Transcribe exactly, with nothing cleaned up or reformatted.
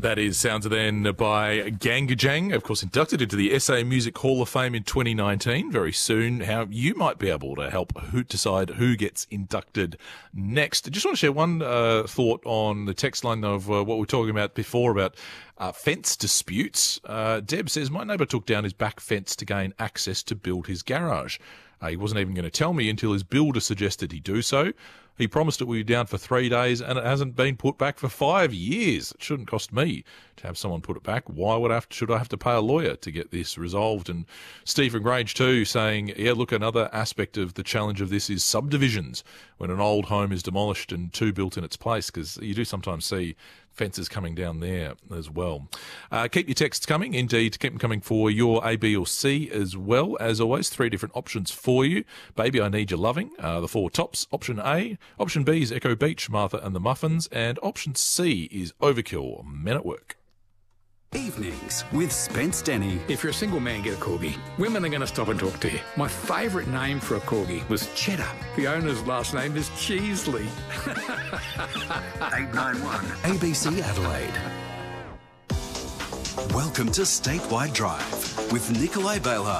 That is Sounds of Then by Gangajang, of course inducted into the S A Music Hall of Fame in twenty nineteen. Very soon, how you might be able to help who decide who gets inducted next. I just want to share one uh, thought on the text line of uh, what we were talking about before about uh, fence disputes. Uh, Deb says, my neighbour took down his back fence to gain access to build his garage. Uh, he wasn't even going to tell me until his builder suggested he do so. He promised it would be down for three days and it hasn't been put back for five years. It shouldn't cost me to have someone put it back. Why would I have to, should I have to pay a lawyer to get this resolved? And Stephen Grange too saying, yeah, look, another aspect of the challenge of this is subdivisions when an old home is demolished and two built in its place, because you do sometimes see fences coming down there as well. Uh, keep your texts coming. Indeed, keep them coming for your A, B or C as well. As always, three different options for you. Baby, I Need Your Loving, uh, the four tops. Option A. Option B is Echo Beach, Martha and the Muffins. And option C is Overkill, Men at Work. Evenings with Spence Denny. If you're a single man, get a corgi. Women are going to stop and talk to you. My favourite name for a corgi was Cheddar. The owner's last name is Cheesley. eight nine one A B C Adelaide. Welcome to Statewide Drive with Nikolai Bailhart.